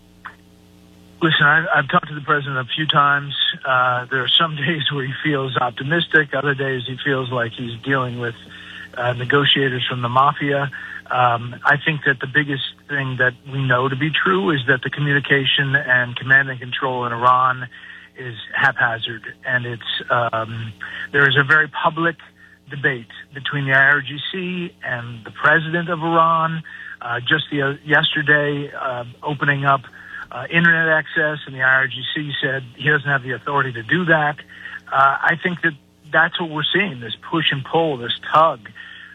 Listen, I've talked to the president a few times. There are some days where he feels optimistic. Other days he feels like he's dealing with negotiators from the mafia. I think that the biggest thing that we know to be true is that the communication and command and control in Iran is haphazard, and there is a very public debate between the IRGC and the president of Iran. Yesterday, opening up internet access, and the IRGC said he doesn't have the authority to do that. I think that that's what we're seeing, this push and pull, this tug.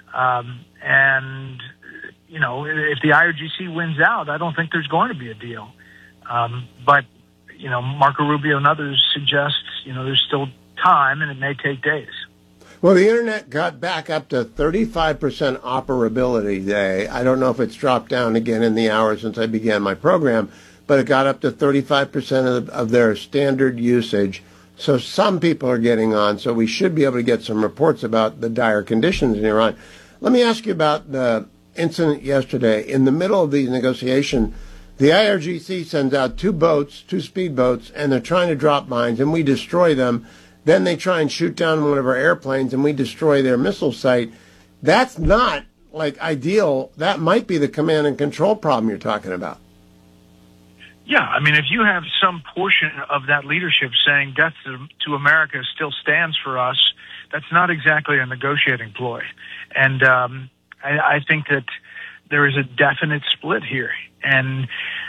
And, if the IRGC wins out, I don't think there's going to be a deal. But, Marco Rubio and others suggest, there's still time and it may take days. Well, the internet got back up to 35% operability today. I don't know if it's dropped down again in the hour since I began my program, but it got up to 35% of their standard usage. So some people are getting on, so we should be able to get some reports about the dire conditions in Iran. Let me ask you about the incident yesterday. In the middle of these negotiations, the IRGC sends out 2 boats, 2 speedboats, and they're trying to drop mines, and we destroy them. Then they try and shoot down one of our airplanes, and we destroy their missile site. That's not, ideal. That might be the command and control problem you're talking about. Yeah, I mean, if you have some portion of that leadership saying death to America still stands for us, that's not exactly a negotiating ploy. And I think that there is a definite split here. And,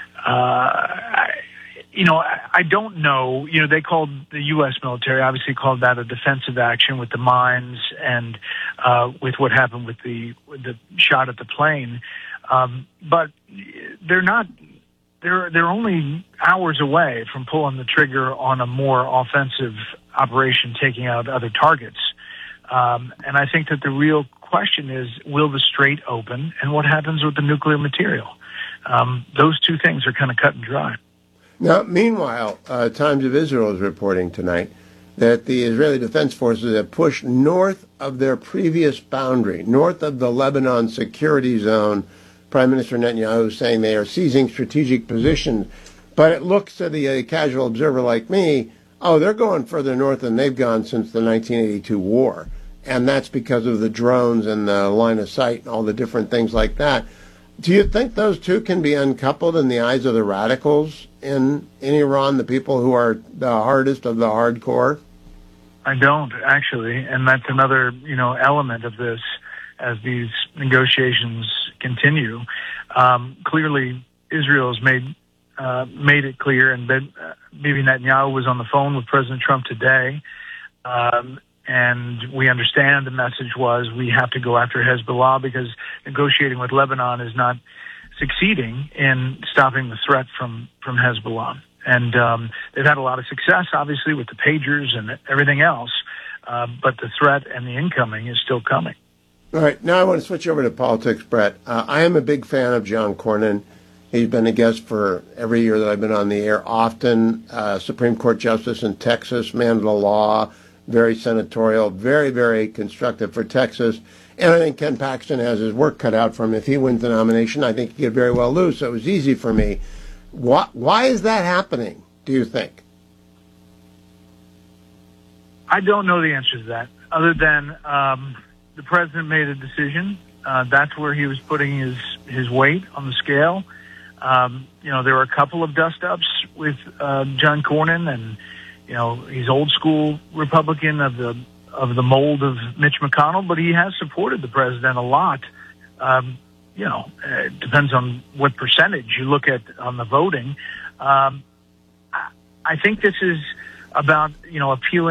I don't know. They called the U.S. military, obviously called that a defensive action with the mines and with what happened with the shot at the plane. But they're not. They're only hours away from pulling the trigger on a more offensive operation, taking out other targets. And I think that the real question is, will the strait open, and what happens with the nuclear material? Those 2 things are kind of cut and dry. Now, meanwhile, Times of Israel is reporting tonight that the Israeli Defense Forces have pushed north of their previous boundary, north of the Lebanon security zone. Prime Minister Netanyahu is saying they are seizing strategic positions. But it looks to the casual observer like me, they're going further north than they've gone since the 1982 war. And that's because of the drones and the line of sight and all the different things like that. Do you think those 2 can be uncoupled in the eyes of the radicals in Iran, the people who are the hardest of the hardcore? I don't, actually. And that's another, element of this as these negotiations continue. Clearly, Israel has made it clear, and Bibi Netanyahu was on the phone with President Trump today, and we understand the message was we have to go after Hezbollah because negotiating with Lebanon is not succeeding in stopping the threat from Hezbollah. And they've had a lot of success, obviously, with the pagers and everything else, but the threat and the incoming is still coming. All right, now I want to switch over to politics, Brett. I am a big fan of John Cornyn. He's been a guest for every year that I've been on the air, often Supreme Court Justice in Texas, man of the law, very senatorial, very, very constructive for Texas. And I think Ken Paxton has his work cut out for him. If he wins the nomination, I think he could very well lose. So it was easy for me. Why is that happening, do you think? I don't know the answer to that, other than the president made a decision. That's where he was putting his weight on the scale. There were a couple of dust-ups with John Cornyn, and he's old school Republican of the mold of Mitch McConnell, but he has supported the president a lot. It depends on what percentage you look at on the voting. I think this is about appealing